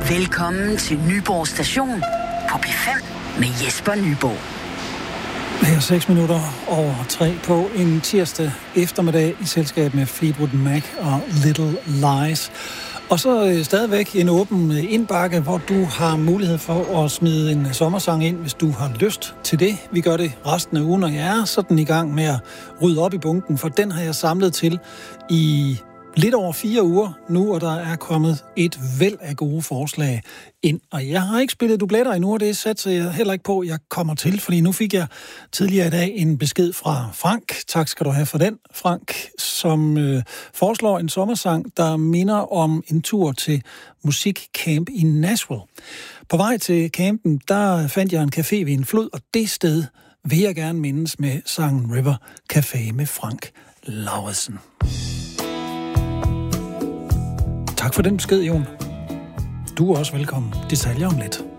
Velkommen til Nyborg Station på P5 med Jesper Nyborg. Det er 6 minutter over 3 på en tirsdag eftermiddag i selskab med Fleetwood Mac og Little Lies. Og så stadigvæk en åben indbakke, hvor du har mulighed for at smide en sommersang ind, hvis du har lyst til det. Vi gør det resten af ugen, og jeg er sådan i gang med at rydde op i bunken, for den har jeg samlet til i lidt over 4 uger nu, og der er kommet et væld af gode forslag ind. Og jeg har ikke spillet dubletter endnu, og det satser jeg heller ikke på, jeg kommer til, fordi nu fik jeg tidligere i dag en besked fra Frank. Tak skal du have for den, Frank, som foreslår en sommersang, der minder om en tur til musikcamp i Nashville. På vej til campen, der fandt jeg en café ved en flod, og det sted vil jeg gerne mindes med sangen River Café med Frank Lauritsen. Tak for den besked, Jon. Du er også velkommen. Detaljer om lidt.